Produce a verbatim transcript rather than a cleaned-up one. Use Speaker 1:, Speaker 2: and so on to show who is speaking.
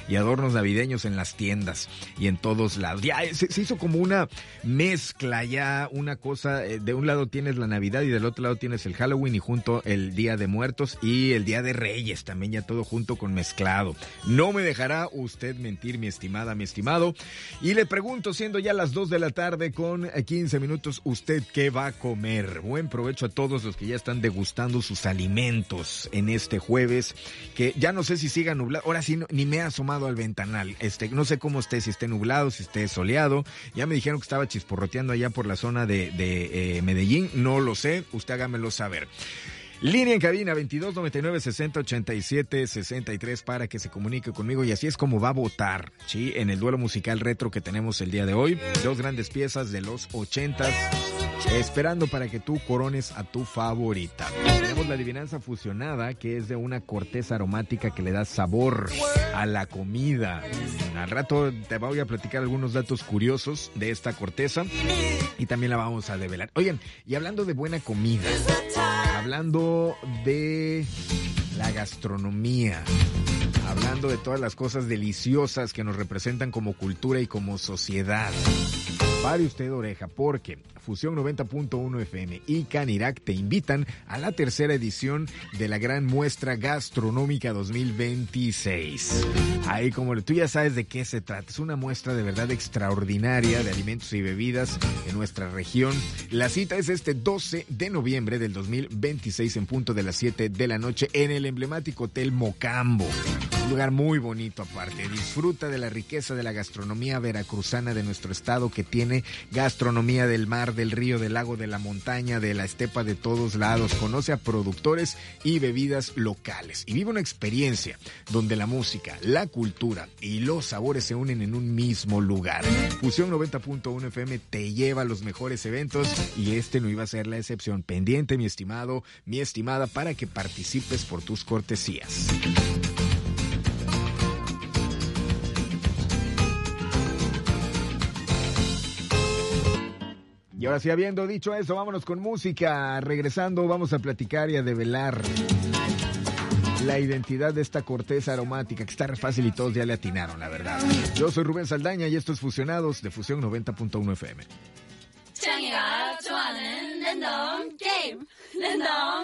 Speaker 1: y adornos navideños en las tiendas y en todos lados. Ya se, se hizo como una mezcla ya, una cosa, eh, de un lado tienes la Navidad y del otro lado tienes el Halloween y junto el Día de Muertos y el Día de Reyes, también ya todo junto con mezclado. No me dejará usted mentir, mi estimada, mi estimado. Y le pregunto, siendo ya las dos de la tarde con quince minutos, ¿usted qué va a comer? Buen provecho a todos los que ya están degustando sus alimentos en este jueves, que ya no sé si siga nublado. Ahora sí, no, ni me he asomado al ventanal. Este, no sé cómo esté, si esté nublado, si esté soleado. Ya me dijeron que estaba chisporroteando allá por la zona de, de eh, Medellín. No lo sé, usted hágamelo saber. Línea en cabina veintidós noventa y nueve sesenta ochenta y siete sesenta y tres para que se comunique conmigo, y así es como va a votar, ¿sí? En el duelo musical retro que tenemos el día de hoy. Dos grandes piezas de los ochentas, esperando para que tú corones a tu favorita. Tenemos la adivinanza fusionada, que es de una corteza aromática que le da sabor a la comida. Al rato te voy a platicar algunos datos curiosos de esta corteza y también la vamos a develar. Oigan, y hablando de buena comida, hablando de la gastronomía, hablando de todas las cosas deliciosas que nos representan como cultura y como sociedad, pare usted oreja, porque Fusión noventa punto uno F M y Canirac te invitan a la tercera edición de la Gran Muestra Gastronómica dos mil veintiséis. Ahí, como tú ya sabes de qué se trata, es una muestra de verdad extraordinaria de alimentos y bebidas de nuestra región. La cita es este doce de noviembre del dos mil veintiséis en punto de las siete de la noche en el emblemático Hotel Mocambo. Un lugar muy bonito aparte. Disfruta de la riqueza de la gastronomía veracruzana de nuestro estado, que tiene gastronomía del mar, del río, del lago, de la montaña, de la estepa, de todos lados. Conoce a productores y bebidas locales y vive una experiencia donde la música, la cultura y los sabores se unen en un mismo lugar. Fusión noventa punto uno F M te lleva a los mejores eventos y este no iba a ser la excepción. Pendiente, mi estimado, mi estimada, para que participes por tus cortesías. Y ahora sí, habiendo dicho eso, vámonos con música. Regresando, vamos a platicar y a develar la identidad de esta corteza aromática, que está re fácil y todos ya le atinaron, la verdad. Yo soy Rubén Saldaña y esto es Fusionados de Fusión noventa punto uno F M.